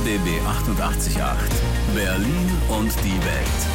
RBB 88.8 Berlin und die Welt.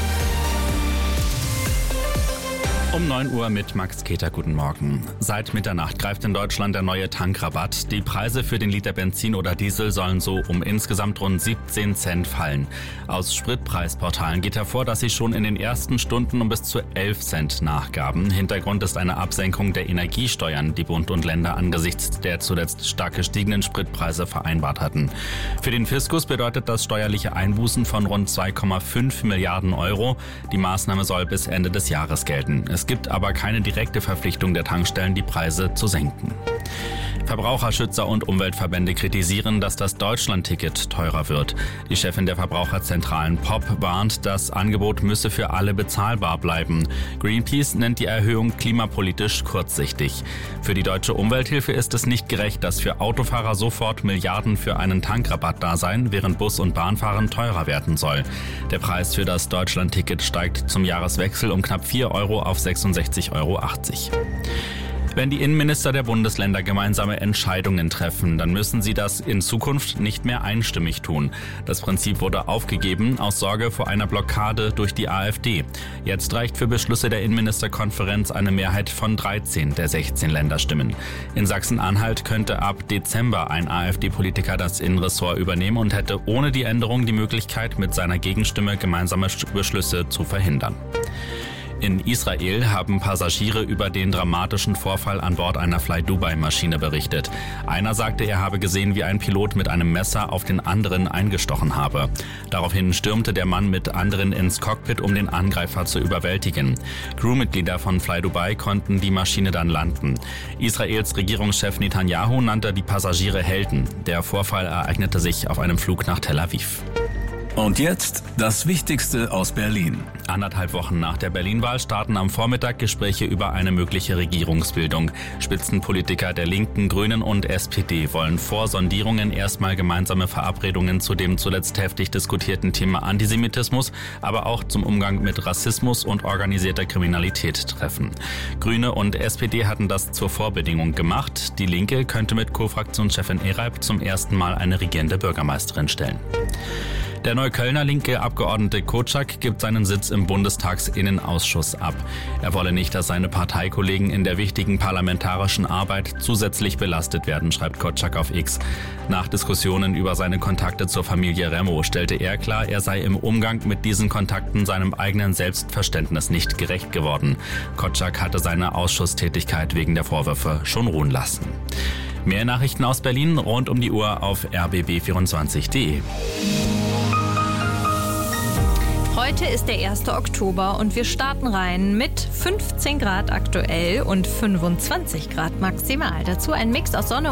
Um 9 Uhr mit Max Keter, guten Morgen. Seit Mitternacht greift in Deutschland der neue Tankrabatt. Die Preise für den Liter Benzin oder Diesel sollen so um insgesamt rund 17 Cent fallen. Aus Spritpreisportalen geht hervor, dass sie schon in den ersten Stunden um bis zu 11 Cent nachgaben. Hintergrund ist eine Absenkung der Energiesteuern, die Bund und Länder angesichts der zuletzt stark gestiegenen Spritpreise vereinbart hatten. Für den Fiskus bedeutet das steuerliche Einbußen von rund 2,5 Milliarden Euro. Die Maßnahme soll bis Ende des Jahres gelten. Es gibt aber keine direkte Verpflichtung der Tankstellen, die Preise zu senken. Verbraucherschützer und Umweltverbände kritisieren, dass das Deutschland-Ticket teurer wird. Die Chefin der Verbraucherzentralen POP warnt, das Angebot müsse für alle bezahlbar bleiben. Greenpeace nennt die Erhöhung klimapolitisch kurzsichtig. Für die Deutsche Umwelthilfe ist es nicht gerecht, dass für Autofahrer sofort Milliarden für einen Tankrabatt da seien, während Bus- und Bahnfahren teurer werden soll. Der Preis für das Deutschland-Ticket steigt zum Jahreswechsel um knapp 4 Euro auf 66,80 Euro. Wenn die Innenminister der Bundesländer gemeinsame Entscheidungen treffen, dann müssen sie das in Zukunft nicht mehr einstimmig tun. Das Prinzip wurde aufgegeben aus Sorge vor einer Blockade durch die AfD. Jetzt reicht für Beschlüsse der Innenministerkonferenz eine Mehrheit von 13 der 16 Länderstimmen. In Sachsen-Anhalt könnte ab Dezember ein AfD-Politiker das Innenressort übernehmen und hätte ohne die Änderung die Möglichkeit, mit seiner Gegenstimme gemeinsame Beschlüsse zu verhindern. In Israel haben Passagiere über den dramatischen Vorfall an Bord einer Fly-Dubai-Maschine berichtet. Einer sagte, er habe gesehen, wie ein Pilot mit einem Messer auf den anderen eingestochen habe. Daraufhin stürmte der Mann mit anderen ins Cockpit, um den Angreifer zu überwältigen. Crewmitglieder von Fly-Dubai konnten die Maschine dann landen. Israels Regierungschef Netanyahu nannte die Passagiere Helden. Der Vorfall ereignete sich auf einem Flug nach Tel Aviv. Und jetzt das Wichtigste aus Berlin. 1,5 Wochen nach der Berlin-Wahl starten am Vormittag Gespräche über eine mögliche Regierungsbildung. Spitzenpolitiker der Linken, Grünen und SPD wollen vor Sondierungen erstmal gemeinsame Verabredungen zu dem zuletzt heftig diskutierten Thema Antisemitismus, aber auch zum Umgang mit Rassismus und organisierter Kriminalität treffen. Grüne und SPD hatten das zur Vorbedingung gemacht. Die Linke könnte mit Co-Fraktionschefin Ereib zum ersten Mal eine regierende Bürgermeisterin stellen. Der Neuköllner linke Abgeordnete Kotschak gibt seinen Sitz im Bundestagsinnenausschuss ab. Er wolle nicht, dass seine Parteikollegen in der wichtigen parlamentarischen Arbeit zusätzlich belastet werden, schreibt Kotschak auf X. Nach Diskussionen über seine Kontakte zur Familie Remo stellte er klar, er sei im Umgang mit diesen Kontakten seinem eigenen Selbstverständnis nicht gerecht geworden. Kotschak hatte seine Ausschusstätigkeit wegen der Vorwürfe schon ruhen lassen. Mehr Nachrichten aus Berlin rund um die Uhr auf rbb24.de. Heute ist der 1. Oktober und wir starten rein mit 15 Grad aktuell und 25 Grad maximal. Dazu ein Mix aus Sonne